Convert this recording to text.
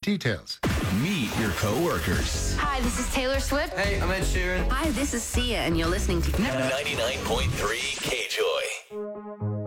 details. Meet your coworkers. Hi, this is Taylor Swift. Hey, I'm Ed Sheeran. Hi, this is Sia, and you're listening to 99.3